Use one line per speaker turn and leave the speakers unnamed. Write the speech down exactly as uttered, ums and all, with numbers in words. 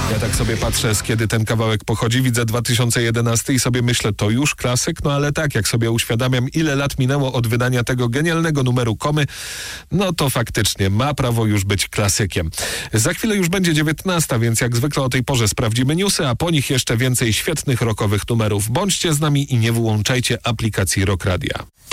Ja tak sobie patrzę, z kiedy ten kawałek pochodzi, widzę dwa tysiące jedenasty i sobie myślę, to już klasyk? No ale tak, jak sobie uświadamiam, ile lat minęło od wydania tego genialnego numeru Komy, no to faktycznie ma prawo już być klasykiem. Za chwilę już będzie dziewiętnasta, więc jak zwykle o tej porze sprawdzimy newsy, a po nich jeszcze więcej świetnych rockowych numerów. Bądźcie z nami i nie wyłączajcie aplikacji Rock Radia.